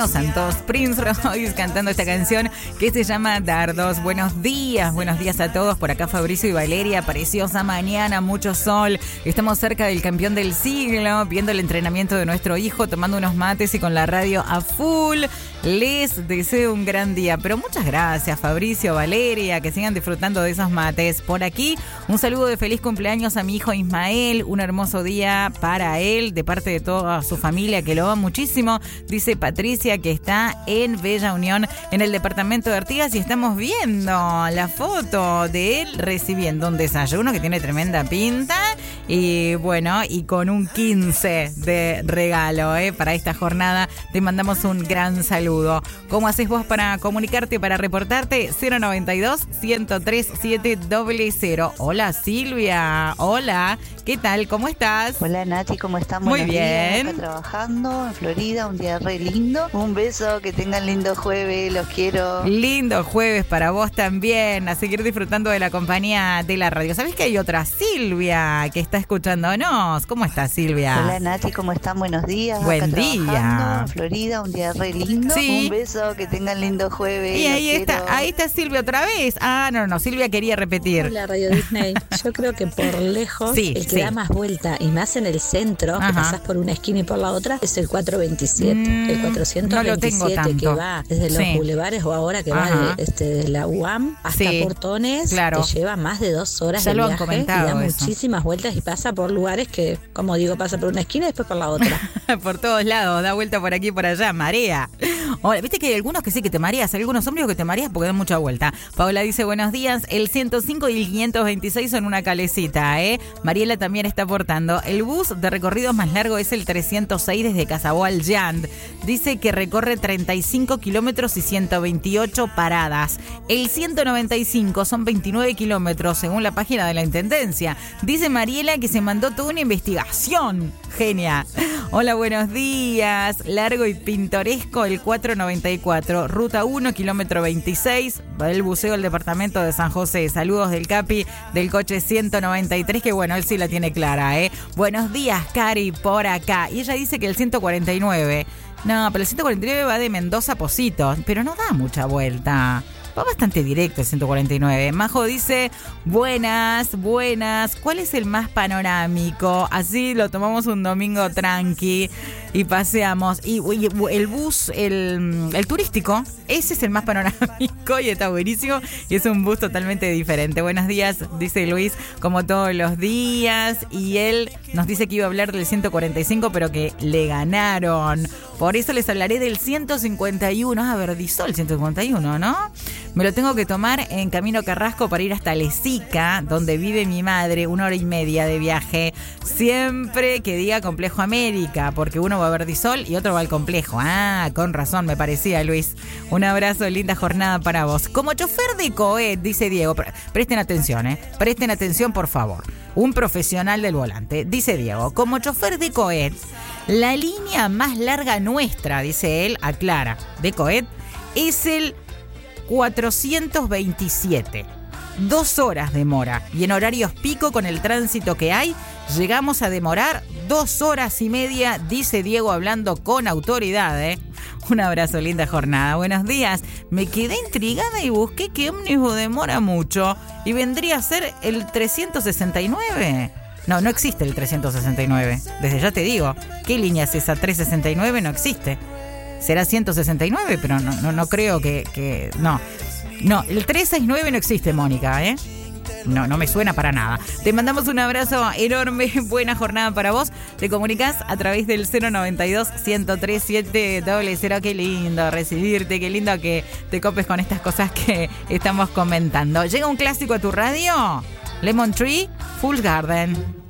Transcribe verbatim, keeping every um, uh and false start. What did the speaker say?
Santos, Prince Royce cantando esta canción que se llama Dardos. Buenos días, buenos días a todos. Por acá Fabricio y Valeria, preciosa mañana, mucho sol. Estamos cerca del campeón del siglo, viendo el entrenamiento de nuestro hijo, tomando unos mates y con la radio a full. Les deseo un gran día, pero muchas gracias Fabricio, Valeria, que sigan disfrutando de esos mates. Por aquí, un saludo de feliz cumpleaños a mi hijo Ismael, un hermoso día para él, de parte de toda su familia que lo ama muchísimo, dice Patricia, que está en Bella Unión, en el departamento de Artigas, y estamos viendo la foto de él recibiendo un desayuno que tiene tremenda pinta, y bueno, y con un quince de regalo, ¿eh? Para esta jornada te mandamos un gran saludo. ¿Cómo haces vos para comunicarte, para reportarte? cero noventa y dos, ciento tres, siete cero cero. Hola Silvia, hola, ¿qué tal? ¿Cómo estás? Hola Nati, ¿cómo están? Muy Buenos bien. días, acá trabajando en Florida, un día re lindo. Un beso, que tengan lindo jueves, los quiero. Lindo jueves para vos también, a seguir disfrutando de la compañía de la radio. ¿Sabés que hay otra Silvia que está escuchándonos? ¿Cómo estás, Silvia? Hola Nati, ¿cómo están? Buenos días. Buen acá día. trabajando en Florida, un día re lindo. Sí. Un beso, que tengan lindo jueves. Y ahí los está, quiero. ahí está Silvia otra vez. Ah, no, no, Silvia quería repetir. Hola Radio Disney. Yo creo que por lejos Sí, el que sí. da más vuelta y más en el centro, que Ajá. pasás por una esquina y por la otra, es el cuatrocientos veintisiete. Mm, el cuatrocientos veintisiete no lo tengo que tanto. va desde los Sí. bulevares o ahora que Ajá. va de, este, de la U A M hasta Sí, Portones, claro. te lleva más de dos horas Ya de lo han viaje comentado y da eso. muchísimas vueltas y pasa por lugares que, como digo, pasa por una esquina y después por la otra. Por todos lados, da vuelta por aquí y por allá, marea. Hola, viste que hay algunos que sí que te mareas, hay algunos hombres que te mareas porque dan mucha vuelta. Paola dice, buenos días, el ciento cinco y el quinientos veintiséis son una calecita, ¿eh? Mariela también está aportando. El bus de recorrido más largo es el trescientos seis desde Casabó al Yand. Dice que recorre treinta y cinco kilómetros y ciento veintiocho paradas. El ciento noventa y cinco son veintinueve kilómetros según la página de la Intendencia. Dice Mariela que se mandó toda una investigación. Genia. Hola, buenos días. Largo y pintoresco el cuatrocientos noventa y cuatro. Ruta uno, kilómetro veintiséis. El buceo del departamento de San José. Saludos del Capi del coche ciento noventa y tres, que bueno, él sí la tiene clara, ¿eh? Buenos días, Cari, por acá. Y ella dice que el ciento cuarenta y nueve. No, pero el ciento cuarenta y nueve va de Mendoza a Positos, pero no da mucha vuelta. Va bastante directo el ciento cuarenta y nueve. Majo dice, buenas, buenas. ¿Cuál es el más panorámico? Así lo tomamos un domingo tranqui y paseamos. Y, y el bus, el, el turístico, ese es el más panorámico y está buenísimo. Y es un bus totalmente diferente. Buenos días, dice Luis, como todos los días. Y él nos dice que iba a hablar del ciento cuarenta y cinco, pero que le ganaron. Por eso les hablaré del ciento cincuenta y uno. Ah, Verdizó el ciento cincuenta y uno, ¿no? Me lo tengo que tomar en Camino Carrasco para ir hasta Lezica, donde vive mi madre, una hora y media de viaje. Siempre que diga Complejo América, porque uno va a Verdisol y otro va al Complejo. Ah, con razón, me parecía, Luis. Un abrazo, linda jornada para vos. Como chofer de Coet, dice Diego, presten atención, ¿eh? Presten atención, por favor. Un profesional del volante. Dice Diego, como chofer de Coet, la línea más larga nuestra, dice él, aclara, de Coet, es el cuatrocientos veintisiete. Dos horas demora. Y en horarios pico, con el tránsito que hay, llegamos a demorar dos horas y media, dice Diego, hablando con autoridad, ¿eh? Un abrazo, linda jornada. Buenos días. Me quedé intrigada y busqué que ómnibus demora mucho. Y vendría a ser el trescientos sesenta y nueve. No, no existe el trescientos sesenta y nueve. Desde ya te digo, ¿qué línea es esa? trescientos sesenta y nueve no existe. Será ciento sesenta y nueve, pero no, no, no creo que, que... No, no, el trescientos sesenta y nueve no existe, Mónica, ¿eh? No, no me suena para nada. Te mandamos un abrazo enorme, buena jornada para vos. Te comunicás a través del cero noventa y dos, ciento tres, siete cero cero. Qué lindo recibirte, qué lindo que te copes con estas cosas que estamos comentando. Llega un clásico a tu radio, Lemon Tree, Fool's Garden.